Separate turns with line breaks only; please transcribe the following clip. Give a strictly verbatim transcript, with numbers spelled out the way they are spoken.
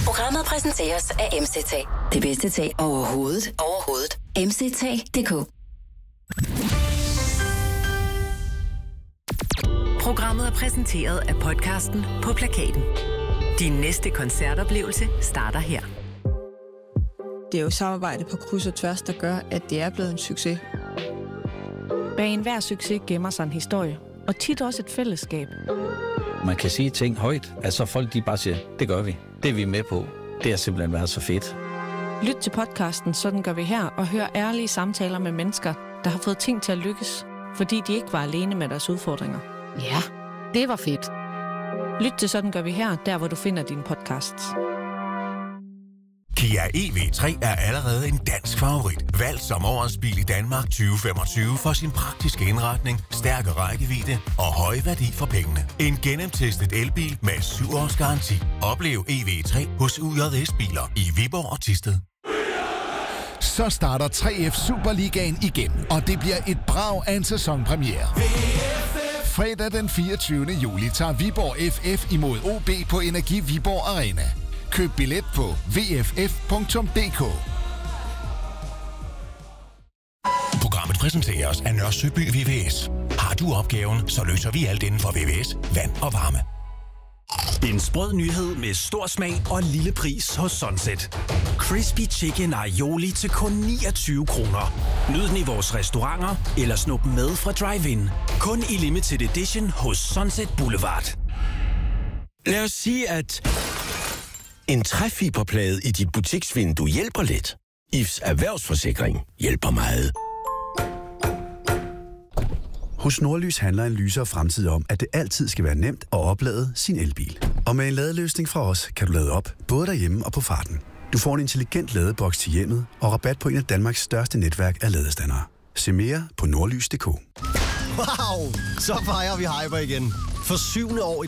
Programmet præsenteres af M C T. Det bedste tag overhovedet. Overhovedet. M C T punktum d k.
Programmet er præsenteret af podcasten På Plakaten. Din næste koncertoplevelse starter her.
Det er jo samarbejde på kryds og tværs, der gør, at det er blevet en succes.
Bag enhver succes gemmer sig en historie, og tit også et fællesskab.
Man kan sige ting højt, altså folk de bare siger, det gør vi, det er vi med på. Det har simpelthen været så fedt.
Lyt til podcasten Sådan gør vi her, og hør ærlige samtaler med mennesker, der har fået ting til at lykkes, fordi de ikke var alene med deres udfordringer.
Ja, det var fedt.
Lyt til Sådan gør vi her, der hvor du finder dine podcasts.
Kia E V tre er allerede en dansk favorit. Valgt som årets bil i Danmark tyve femogtyve for sin praktiske indretning, stærke rækkevidde og høje værdi for pengene. En gennemtestet elbil med syv års garanti. Oplev E V tre hos U J S Biler i Viborg og Thisted.
Så starter tre F Superligaen igen, og det bliver et brag af en sæsonpremiere. Fredag den fireogtyvende juli tager Viborg F F imod O B på Energi Viborg Arena. Køb billet på v f f punktum d k.
Programmet præsenteres af Nørre Søby V V S. Har du opgaven, så løser vi alt inden for V V S, vand og varme.
En sprød nyhed med stor smag og lille pris hos Sunset. Crispy Chicken Aioli til kun niogtyve kroner. Nyd den i vores restauranter eller snup med fra drive-in. Kun i limited edition hos Sunset Boulevard.
Lad os sige, at en træfiberplade i dit butiksvindue hjælper lidt. I F's erhvervsforsikring hjælper meget.
Hos Nordlys handler en lysere fremtid om, at det altid skal være nemt at oplade sin elbil. Og med en ladeløsning fra os, kan du lade op, både derhjemme og på farten. Du får en intelligent ladeboks til hjemmet og rabat på en af Danmarks største netværk af ladestandere. Se mere på nordlys punktum d k.
Wow! Så fejrer vi hyper igen. For syvende år i